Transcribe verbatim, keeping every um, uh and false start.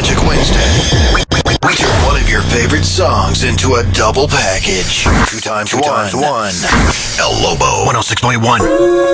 Magic Wednesday. We turn one of your favorite songs into a double package. Two times Two one. Times one. El Lobo. one oh six point one.